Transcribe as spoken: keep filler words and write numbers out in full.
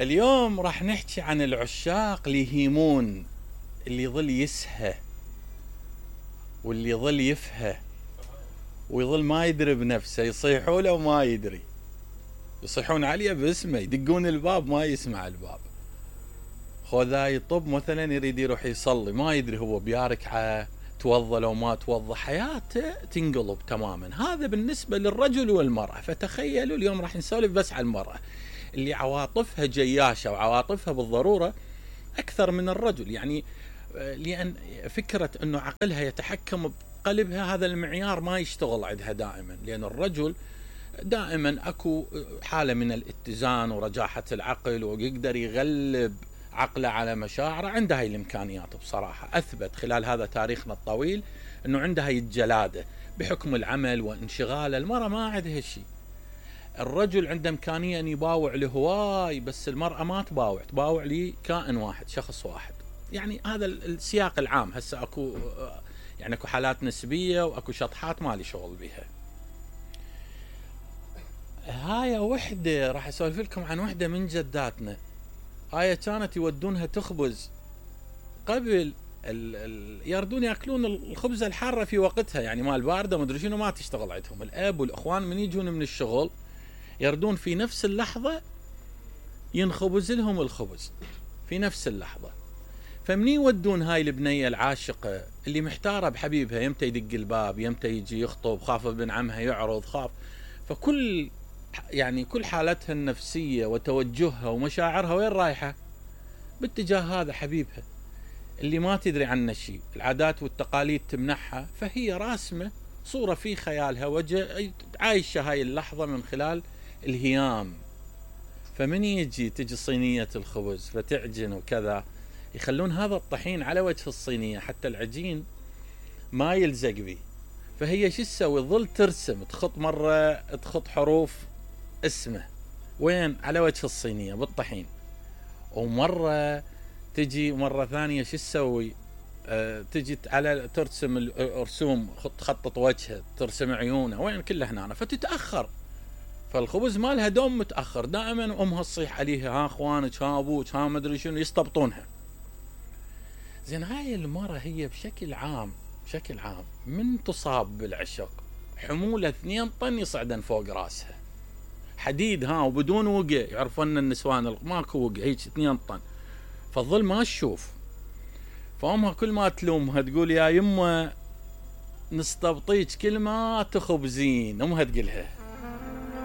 اليوم راح نحكي عن العشاق اللي يهيمون، اللي يظل يسهى واللي يظل يفهى ويظل ما يدري بنفسه، يصيحوا له وما يدري، يصيحون عليه باسمه، يدقون الباب ما يسمع الباب. خوذا يطب مثلا يريد يروح يصلي، ما يدري هو بياركعه توضى لو ما توضى، حياته تنقلب تماما. هذا بالنسبة للرجل والمرأة. فتخيلوا اليوم راح نسولف بس عن المرأة اللي عواطفها جياشة وعواطفها بالضرورة أكثر من الرجل، يعني لأن فكرة أنه عقلها يتحكم بقلبها هذا المعيار ما يشتغل عندها دائما، لأن الرجل دائما أكو حالة من الاتزان ورجاحة العقل، ويقدر يغلب عقله على مشاعره. عنده هاي الإمكانيات بصراحة، أثبت خلال هذا تاريخنا الطويل أنه عنده هاي الجلادة بحكم العمل وانشغاله. المرأة ما عندها شيء. الرجل عنده إمكانية أن يباوع لهواي، بس المرأة ما تباوع، تباوع لكائن واحد، شخص واحد. يعني هذا السياق العام. هسه أكو يعني أكو حالات نسبية وأكو شطحات ما لي شغل بها. هاي وحدة راح أسولف لكم عن وحدة من جداتنا. هاي كانت يودونها تخبز قبل ال ال يردون ياكلون الخبزة الحارة في وقتها، يعني مال باردة ما ادري شنو ما تشتغل عندهم. الاب والاخوان من يجون من الشغل يردون في نفس اللحظة ينخبز لهم الخبز في نفس اللحظة. فمني يودون هاي البنية العاشقة اللي محتارة بحبيبها، يمتى يدق الباب، يمتى يجي يخطب، خاف ابن عمها يعرض، خاف. فكل يعني كل حالتها النفسية وتوجهها ومشاعرها وين رايحة؟ باتجاه هذا حبيبها اللي ما تدري عنه شيء. العادات والتقاليد تمنحها، فهي راسمة صورة في خيالها، وجه عايشة هاي اللحظة من خلال الهيام. فمن يجي تجي صينية الخبز فتعجن وكذا، يخلون هذا الطحين على وجه الصينية حتى العجين ما يلزق بيه. فهي شو تسوي؟ تظل ترسم، تخط مرة تخط حروف اسمه وين؟ على وجه الصينية بالطحين. ومرة تجي مرة ثانية شو تسوي؟ أه تجي على ترسم الرسوم، تخطط وجهه، ترسم عيونه، وين؟ كله هنا. فتتأخر، فالخبز مالها دوم متأخر. دائما أمها تصيح عليها، ها اخوانك، ها ابوك، ها مدري شنو، يستبطونها. زين هاي المرة هي بشكل عام بشكل عام من تصاب بالعشق، حمولة اثنين طن يصعدن فوق راسها، حديد ها وبدون وقع. يعرفون النسوان ماكو وقع، هيك اثنين طن. فالظل ما تشوف. فامها كل ما تلومها تقول يا يمه نستبطيك كل ما تخبزين، امها تقولها